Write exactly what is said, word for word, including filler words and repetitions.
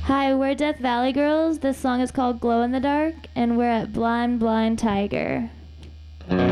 Hi, we're Death Valley Girls. This song is called Glow in the Dark, and we're at Blind Blind Tiger.